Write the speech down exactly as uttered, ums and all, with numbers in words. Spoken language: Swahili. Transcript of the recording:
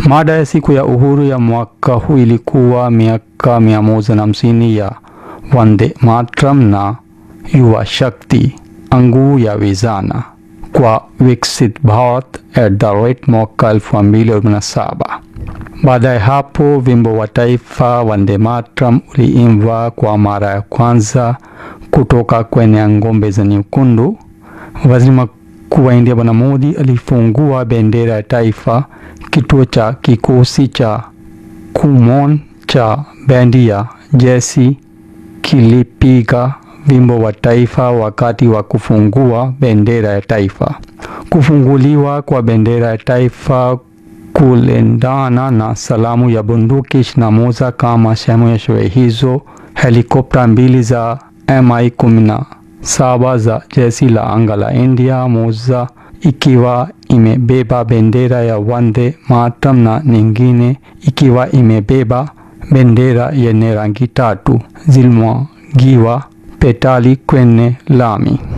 Mada ya siku ya uhuru ya mwaka huu ilikuwa miaka mia moja na hamsini ya Vande Mataram na Yuva Shakti, nguvu ya vijana kwa Viksit Bharat at the rate mwaka elfu mbili kumi na saba. Baada ya hapo wimbo wa taifa Vande Mataram uliimbwa kwa mara ya kwanza kutoka kwenye ngombe za nyekundu. Waziri Mkuu wa India Bwana Modi alifungua bendera ya taifa. Kituo cha kikosi cha Kumon cha bendi ya jeshi kilipiga wimbo wa taifa wakati wa kufungua bendera ya taifa. Kufunguliwa kwa bendera ya taifa kuliendana na salamu ya bunduki ishirini na moja kama sehemu ya sherehe hizo. Helikopta mbili za M I kumi na saba za jeshi la anga la India, moja ikiwa imebeba bendera ya Vande Mataram na nyingine ikiwa imebeba bendera yenye rangi tatu, zilimwagiwa petali kwenye lami.